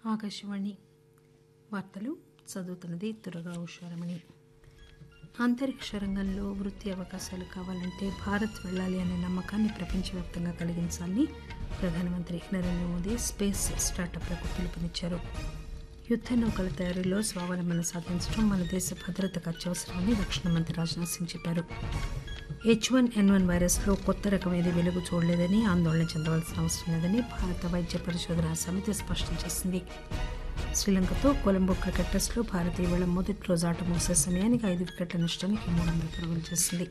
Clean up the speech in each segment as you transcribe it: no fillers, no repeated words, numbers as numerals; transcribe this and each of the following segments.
ఆకాశవాణి వార్తలు చదువుతున్నది దుర్గా ఉషారమణి. అంతరిక్ష రంగంలో వృత్తి అవకాశాలు కావాలంటే భారత్ వెళ్లాలి అనే నమ్మకాన్ని ప్రపంచవ్యాప్తంగా కలిగించాలని ప్రధానమంత్రి నరేంద్ర మోదీ స్పేస్ స్టార్టప్లకు పిలుపునిచ్చారు. యుద్ద నౌకల తయారీలో స్వావలంబన సాధించడం మన దేశ భద్రతకు అత్యవసరమని రక్షణ మంత్రి రాజ్నాథ్ సింగ్ చెప్పారు. H1N1 వైరస్లో కొత్త రకం ఏది వెలుగు చూడలేదని, ఆందోళన చెందవలసిన అవసరం లేదని భారత వైద్య పరిశోధనా సమితి స్పష్టం చేసింది. శ్రీలంకతో కొలంబో క్రికెట్ టెస్టులో భారత్ ఇవాళ మొదటి రోజు ఆట ముగిసే సమయానికి 5 వికెట్ల నష్టానికి 300 పరుగులు చేసింది.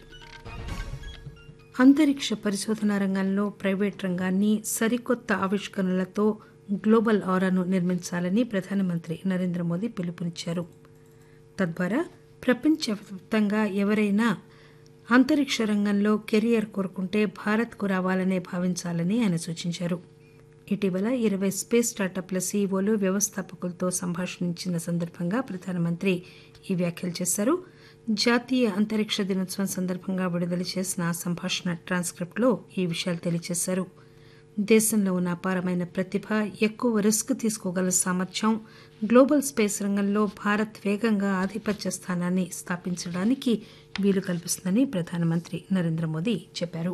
అంతరిక్ష పరిశోధనా రంగంలో ప్రైవేట్ రంగాన్ని సరికొత్త ఆవిష్కరణలతో గ్లోబల్ ఆరాను నిర్మించాలని ప్రధానమంత్రి నరేంద్ర మోదీ పిలుపునిచ్చారు. తద్వారా ప్రపంచవ్యాప్తంగా ఎవరైనా అంతరిక్ష రంగంలో కెరియర్ కోరుకుంటే భారత్కు రావాలనే భావించాలని ఆయన సూచించారు. ఇటీవల 20 స్పేస్ స్టార్టప్ల సీఈఓలు వ్యవస్థాపకులతో సంభాషించిన సందర్భంగా ప్రధానమంత్రి ఈ వ్యాఖ్యలు చేశారు. జాతీయ అంతరిక్ష దినోత్సవం సందర్భంగా విడుదల చేసిన ఆ సంభాషణ ట్రాన్స్క్రిప్ట్లో ఈ విషయాలు తెలియజేశారు. దేశంలో ఉన్న అపారమైన ప్రతిభ, ఎక్కువ రిస్క్ తీసుకోగల సామర్థ్యం, గ్లోబల్ స్పేస్ రంగంలో భారత్ వేగంగా ఆధిపత్య స్థానాన్ని స్థాపించడానికి వీలు కల్పిస్తుందని ప్రధానమంత్రి నరేంద్ర మోదీ చెప్పారు.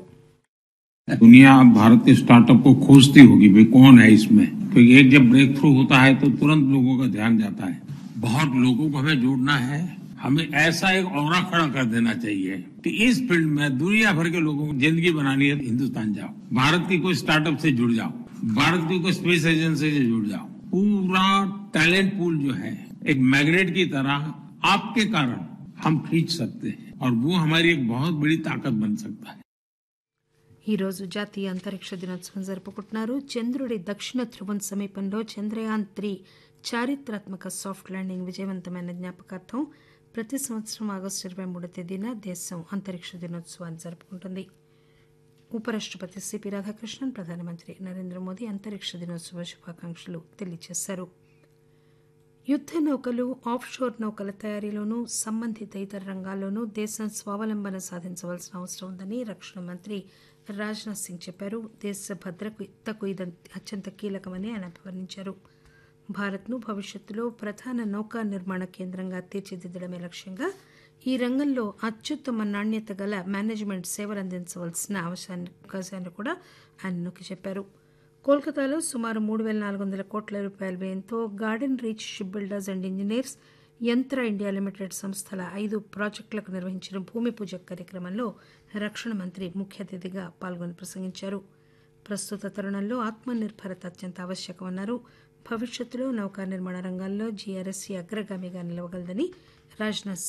दुनिया भारत के स्टार्टअप को खोजती होगी, भाई कौन है इसमें, क्योंकि एक जब ब्रेक थ्रू होता है तो तुरंत लोगों का ध्यान जाता है. बहुत लोगों को हमें जोड़ना है. हमें ऐसा एक औरा खड़ा कर देना चाहिए कि इस फील्ड में दुनिया भर के लोगों को जिंदगी बनानी है. हिंदुस्तान जाओ, भारत की कोई स्टार्टअप से जुड़ जाओ, भारत की कोई स्पेस एजेंसी से जुड़ जाओ. पूरा टैलेंट पूल जो है एक मैग्नेट की तरह आपके कारण हम खींच सकते हैं और वो हमारी एक बहुत बड़ी ताकत बन सकता है. ఈ రోజు జాతీయ అంతరిక్ష దినోత్సవం జరుపుకుంటున్నారు. చంద్రుడి దక్షిణ ధ్రువం సమీపంలో చంద్రయాన్-3 చారిత్రాత్మక సాఫ్ట్ ల్యాండింగ్ విజయవంతమైన జ్ఞాపకార్థం ప్రతి సంవత్సరం ఆగస్టు 23వ తేదీన దేశం అంతరిక్ష దినోత్సవాన్ని జరుపుకుంటుంది. ఉపరాష్టపతి సిపి రాధాకృష్ణన్, ప్రధానమంత్రి నరేంద్ర మోదీ అంతరిక్ష దినోత్సవ శుభాకాంక్షలు తెలియజేశారు. యుద్ద నౌకలు, ఆఫ్షోర్ నౌకల తయారీలోనూ సంబంధిత ఇతర రంగాల్లోనూ దేశం స్వావలంబన సాధించవలసిన అవసరం ఉందని రక్షణ మంత్రి రాజ్నాథ్ సింగ్ చెప్పారు. దేశ భద్రతకు ఇది అత్యంత కీలకమని ఆయన అభివర్ణించారు. భారత్ను భవిష్యత్తులో ప్రధాన నౌకా నిర్మాణ కేంద్రంగా తీర్చిదిద్దడమే లక్ష్యంగా ఈ రంగంలో అత్యుత్తమ నాణ్యత గల మేనేజ్మెంట్ సేవలు అందించవలసిన అవకాశాన్ని కూడా ఆయన నొక్కి చెప్పారు. కోల్కతాలో సుమారు 3,400 కోట్ల రూపాయల వ్యయంతో garden reach ship builders and engineers, యంత్ర ఇండియా లిమిటెడ్ సంస్థల 5 ప్రాజెక్టులకు నిర్వహించిన భూమి పూజ కార్యక్రమంలో రక్షణ మంత్రి ముఖ్య అతిథిగా పాల్గొని ప్రసంగించారు. ప్రస్తుత తరుణంలో ఆత్మనిర్భరత అత్యంత ఆవశ్యకమన్నారు. భవిష్యత్తులో నౌకా నిర్మాణ రంగాల్లో జీఆర్ఎస్సీ అగ్రగామిగా నిలవగలదని రాజ్నాథ్